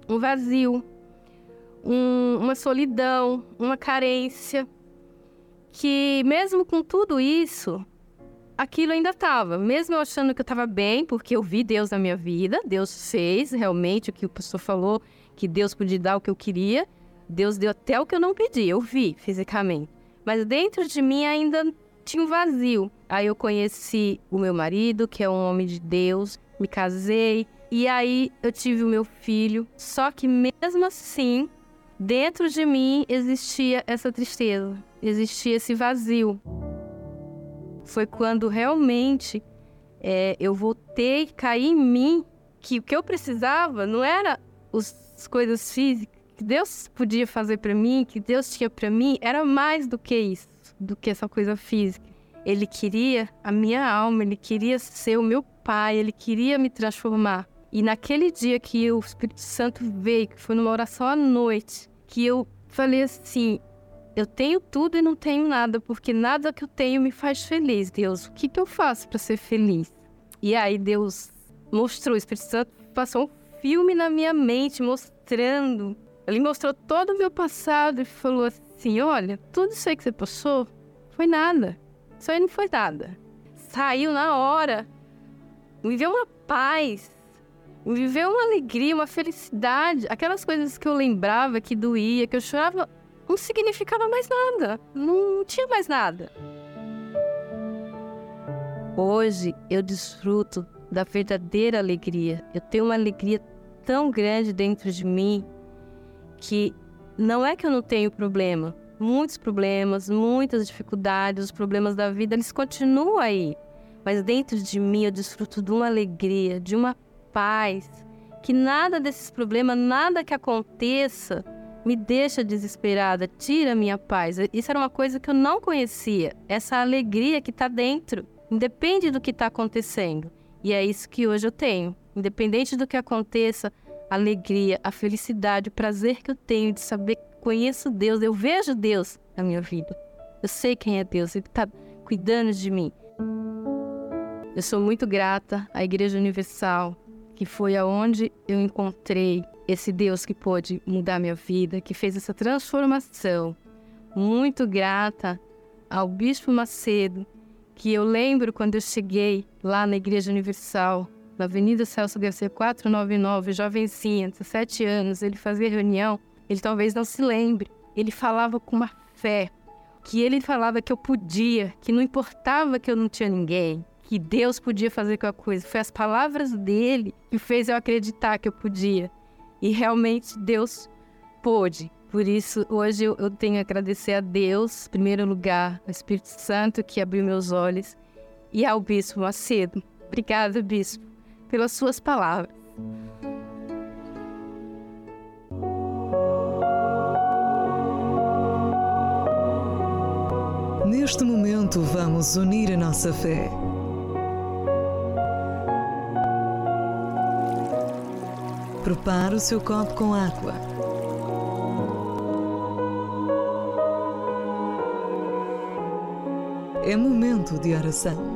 um vazio, uma solidão, uma carência, que mesmo com tudo isso, aquilo ainda estava. Mesmo eu achando que eu estava bem, porque eu vi Deus na minha vida, Deus fez realmente o que o pastor falou, que Deus podia dar o que eu queria, Deus deu até o que eu não pedi, eu vi fisicamente. Mas dentro de mim ainda tinha um vazio. Aí eu conheci o meu marido, que é um homem de Deus, me casei, e aí eu tive o meu filho. Só que mesmo assim, dentro de mim existia essa tristeza, existia esse vazio. Foi quando realmente eu voltei a cair em mim, que o que eu precisava não era as coisas físicas que Deus podia fazer para mim, que Deus tinha para mim, era mais do que isso, do que essa coisa física. Ele queria a minha alma, Ele queria ser o meu pai, Ele queria me transformar. E naquele dia que o Espírito Santo veio, que foi numa oração à noite, que eu falei assim, eu tenho tudo e não tenho nada, porque nada que eu tenho me faz feliz. Deus, o que eu faço para ser feliz? E aí Deus mostrou, o Espírito Santo passou um filme na minha mente, mostrando. Ele mostrou todo o meu passado e falou assim, olha, tudo isso aí que você passou foi nada. Isso aí não foi nada. Saiu na hora. Viveu uma paz. Viveu uma alegria, uma felicidade. Aquelas coisas que eu lembrava, que doía, que eu chorava, não significava mais nada. Não tinha mais nada. Hoje eu desfruto da verdadeira alegria. Eu tenho uma alegria tão grande dentro de mim que não é que eu não tenho problema. Muitos problemas, muitas dificuldades, os problemas da vida, eles continuam aí. Mas dentro de mim eu desfruto de uma alegria, de uma paz, que nada desses problemas, nada que aconteça me deixa desesperada, tira a minha paz. Isso era uma coisa que eu não conhecia, essa alegria que está dentro, independe do que está acontecendo. E é isso que hoje eu tenho, independente do que aconteça, a alegria, a felicidade, o prazer que eu tenho de saber que conheço Deus, eu vejo Deus na minha vida. Eu sei quem é Deus, Ele está cuidando de mim. Eu sou muito grata à Igreja Universal, que foi aonde eu encontrei esse Deus que pôde mudar minha vida, que fez essa transformação. Muito grata ao Bispo Macedo, que eu lembro quando eu cheguei lá na Igreja Universal, na Avenida Celso Garcia 499, jovencinha, 17 anos, ele fazia reunião, ele talvez não se lembre, ele falava com uma fé, que ele falava que eu podia, que não importava que eu não tinha ninguém, que Deus podia fazer qualquer coisa. Foi as palavras dele que fez eu acreditar que eu podia. E realmente Deus pôde. Por isso, hoje eu tenho a agradecer a Deus, em primeiro lugar, ao Espírito Santo que abriu meus olhos, e ao Bispo Macedo. Obrigada, Bispo, pelas suas palavras. Neste momento, vamos unir a nossa fé. Prepare o seu copo com água. É momento de oração.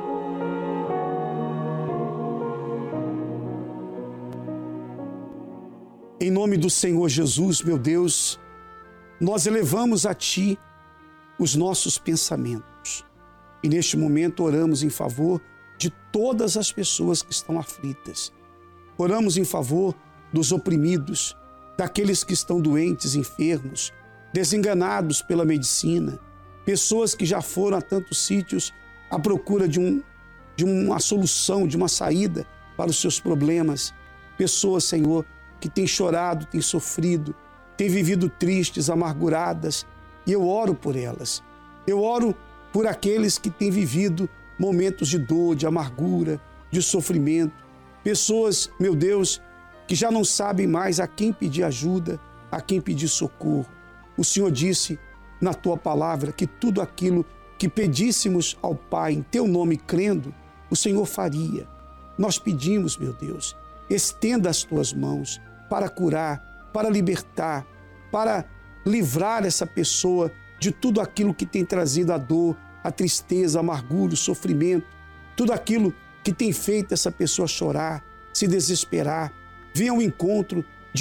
Em nome do Senhor Jesus, meu Deus, nós elevamos a Ti os nossos pensamentos. E neste momento oramos em favor de todas as pessoas que estão aflitas. Oramos em favor dos oprimidos, daqueles que estão doentes, enfermos, desenganados pela medicina, pessoas que já foram a tantos sítios à procura de uma solução, de uma saída para os seus problemas. Pessoas, Senhor, que têm chorado, têm sofrido, têm vivido tristes, amarguradas, e eu oro por elas. Eu oro por aqueles que têm vivido momentos de dor, de amargura, de sofrimento. Pessoas, meu Deus, que já não sabem mais a quem pedir ajuda, a quem pedir socorro. O Senhor disse na Tua palavra que tudo aquilo que pedíssemos ao Pai em Teu nome crendo, o Senhor faria. Nós pedimos, meu Deus, estenda as Tuas mãos para curar, para libertar, para livrar essa pessoa de tudo aquilo que tem trazido a dor, a tristeza, a amargura, o sofrimento, tudo aquilo que tem feito essa pessoa chorar, se desesperar. Venha ao encontro